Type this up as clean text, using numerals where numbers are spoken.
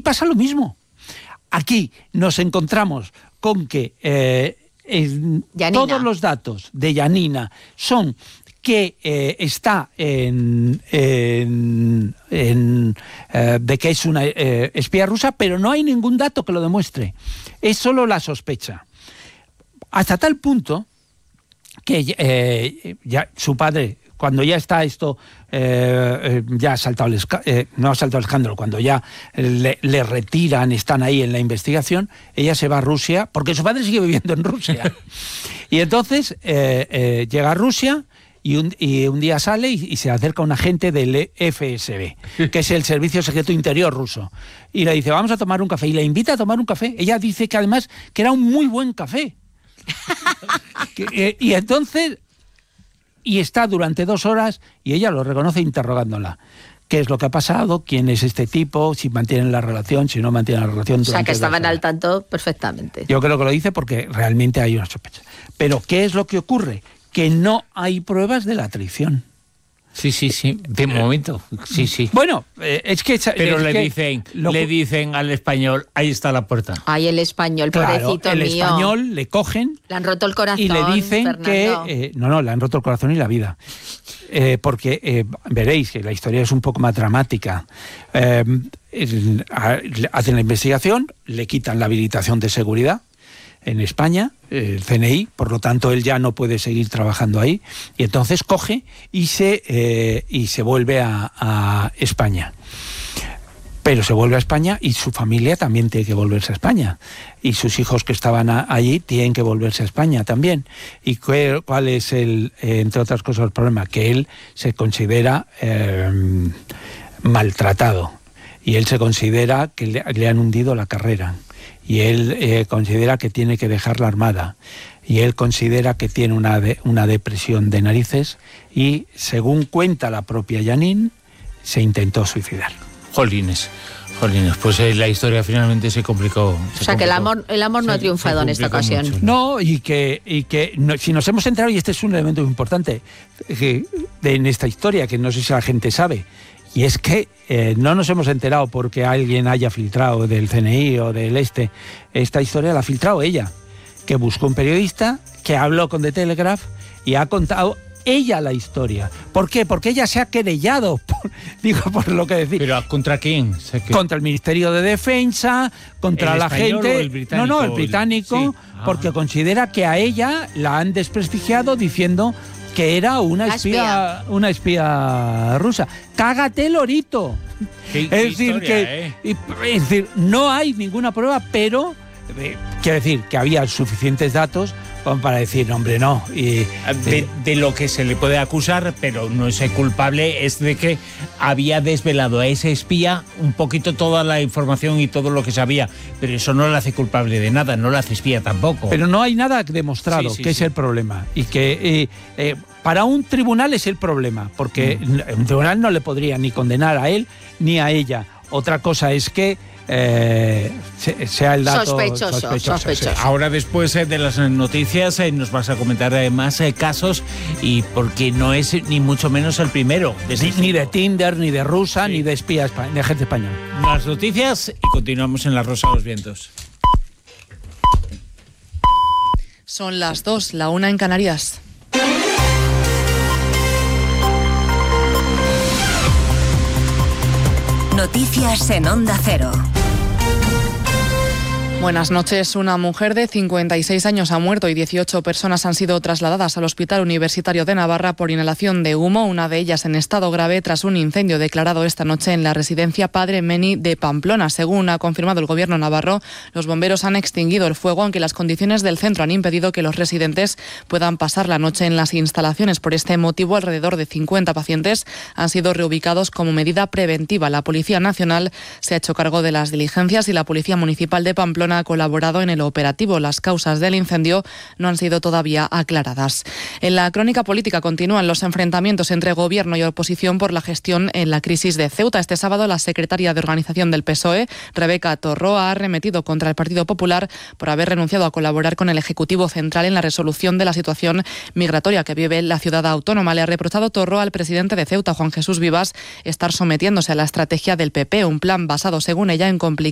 pasa lo mismo. Aquí nos encontramos con que todos los datos de Janina son que está de que es una espía rusa, pero no hay ningún dato que lo demuestre. Es solo la sospecha. Hasta tal punto que ya su padre, cuando ya está esto, ya ha saltado no ha saltado el escándalo, cuando ya le retiran, están ahí en la investigación, ella se va a Rusia, porque su padre sigue viviendo en Rusia. Y entonces llega a Rusia y un día sale y se acerca un agente del FSB, que es el Servicio Secreto Interior ruso, y le dice, vamos a tomar un café, y le invita a tomar un café. Ella dice que además que era un muy buen café. Y entonces... Y está durante 2 horas y ella lo reconoce interrogándola. ¿Qué es lo que ha pasado? ¿Quién es este tipo? Si mantienen la relación, si no mantienen la relación. O sea, que estaban al tanto perfectamente. Yo creo que lo dice porque realmente hay una sospecha. Pero ¿qué es lo que ocurre? Que no hay pruebas de la traición. Sí. De momento, sí. Bueno, es que... Pero le dicen al español, ahí está la puerta. Ay, el español, pobrecito el mío. El español le cogen... Le han roto el corazón, y le dicen Fernando. que... no, le han roto el corazón y la vida. Porque veréis que la historia es un poco más dramática. Hacen la investigación, le quitan la habilitación de seguridad en España, el CNI, por lo tanto él ya no puede seguir trabajando ahí, y entonces coge y se vuelve a España. Pero se vuelve a España y su familia también tiene que volverse a España, y sus hijos que estaban allí tienen que volverse a España también. ¿Y cuál es entre otras cosas, el problema? Que él se considera maltratado, y él se considera que le han hundido la carrera. Y él considera que tiene que dejar la Armada, y él considera que tiene una depresión de narices, y según cuenta la propia Janine, se intentó suicidar. Jolines, pues la historia finalmente se complicó. O sea, que el amor no ha triunfado en esta ocasión. Mucho, ¿no? Y que si nos hemos enterado, y este es un elemento muy importante en esta historia, que no sé si la gente sabe, y es que no nos hemos enterado porque alguien haya filtrado del CNI o del esta historia la ha filtrado ella, que buscó un periodista, que habló con The Telegraph y ha contado ella la historia. ¿Por qué? Porque ella se ha querellado, por lo que decir. ¿Pero contra quién? Contra el Ministerio de Defensa, contra la gente... ¿El británico? El británico, sí. Porque considera que a ella la han desprestigiado diciendo que era una espía rusa. ¡Cágate, lorito! Es decir, no hay ninguna prueba, pero quiero decir que había suficientes datos como para decir, hombre, no. De lo que se le puede acusar, pero no es culpable, es de que había desvelado a ese espía un poquito toda la información y todo lo que sabía, pero eso no le hace culpable de nada, no le hace espía tampoco. Pero no hay nada demostrado, es el problema. Y que para un tribunal es el problema, porque un tribunal no le podría ni condenar a él ni a ella. Otra cosa es que sea el dato sospechoso. Ahora, después de las noticias, nos vas a comentar más casos, y porque no es ni mucho menos el primero. Ni de Tinder, ni de rusa, ni de espía, de agente español. Más noticias y continuamos en La Rosa de los Vientos. Son las 2, la 1 en Canarias. Noticias en Onda Cero. Buenas noches. Una mujer de 56 años ha muerto y 18 personas han sido trasladadas al Hospital Universitario de Navarra por inhalación de humo, una de ellas en estado grave tras un incendio declarado esta noche en la residencia Padre Meni de Pamplona. Según ha confirmado el gobierno navarro, los bomberos han extinguido el fuego, aunque las condiciones del centro han impedido que los residentes puedan pasar la noche en las instalaciones. Por este motivo, alrededor de 50 pacientes han sido reubicados como medida preventiva. La Policía Nacional se ha hecho cargo de las diligencias y la Policía Municipal de Pamplona ha colaborado en el operativo. Las causas del incendio no han sido todavía aclaradas. En la crónica política continúan los enfrentamientos entre gobierno y oposición por la gestión en la crisis de Ceuta. Este sábado, la secretaria de organización del PSOE, Rebeca Torró, ha arremetido contra el Partido Popular por haber renunciado a colaborar con el Ejecutivo Central en la resolución de la situación migratoria que vive la ciudad autónoma. Le ha reprochado Torró al presidente de Ceuta, Juan Jesús Vivas, estar sometiéndose a la estrategia del PP, un plan basado, según ella, en complicar